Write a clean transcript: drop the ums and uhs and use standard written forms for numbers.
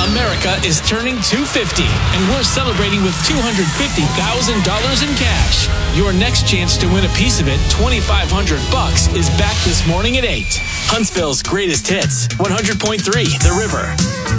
America is turning 250, and we're celebrating with $250,000 in cash. Your next chance to win a piece of it, $2,500, is back this morning at 8. Huntsville's greatest hits, 100.3 The River.